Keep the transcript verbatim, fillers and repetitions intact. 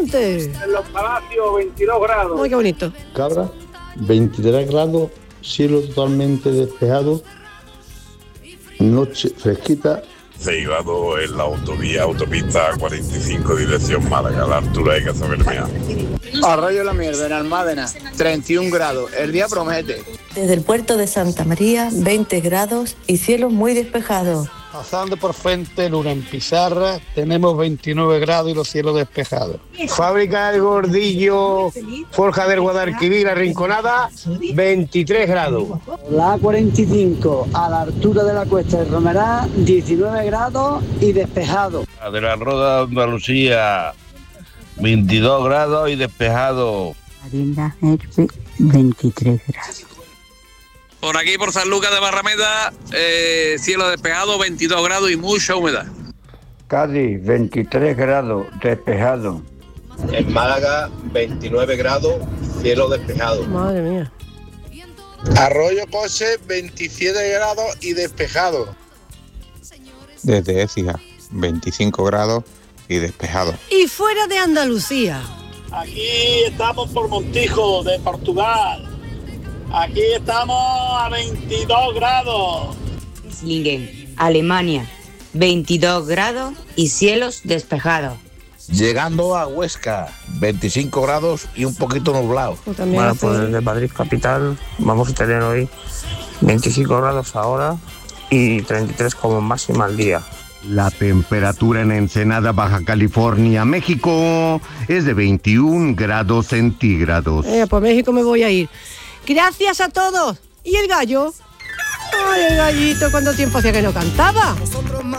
adelante. En Los Palacios, veintidós grados. Ay, qué bonito. Cabra, veintitrés grados, cielo totalmente despejado, noche fresquita. seis grados en la autovía, autopista cuarenta y cinco, dirección Málaga, a la altura de Casabermea. Arroyo La Mierda, en Almádena, treinta y un grados. El día promete. Desde el puerto de Santa María, veinte grados y cielo muy despejado. Pasando por Fuente Luna en Pizarra, tenemos veintinueve grados y los cielos despejados. Fábrica del Gordillo, Forja del Guadalquivir, La Rinconada, veintitrés grados. La A cuarenta y cinco, a la altura de la cuesta de Romerá, diecinueve grados y despejado. La de la Roda de Andalucía, veintidós grados y despejado. Marina Herbe, veintitrés grados. Por aquí, por San Lucas de Barrameda, eh, cielo despejado, veintidós grados y mucha humedad. Cádiz, veintitrés grados, despejado. En Málaga, veintinueve grados, cielo despejado. Madre mía. Arroyo Coche, veintisiete grados y despejado. Desde Écija, veinticinco grados y despejado. Y fuera de Andalucía. Aquí estamos por Montijo, de Portugal. Aquí estamos a veintidós grados. Slingen, Alemania, veintidós grados y cielos despejados. Llegando a Huesca, veinticinco grados y un poquito nublado. Bueno, pues desde Madrid capital vamos a tener hoy veinticinco grados ahora y treinta y tres como máxima al día. La temperatura en Ensenada, Baja California, México, es de veintiún grados centígrados. Eh, pues México me voy a ir. Gracias a todos. ¿Y el gallo? Ay, el gallito, ¿cuánto tiempo hacía que no cantaba?